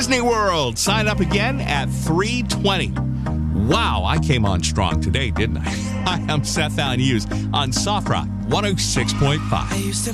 Disney World. Sign up again at 3:20. Wow, I came on strong today, didn't I? Hi, I'm Seth Allen Hughes on Soft Rock 106.5.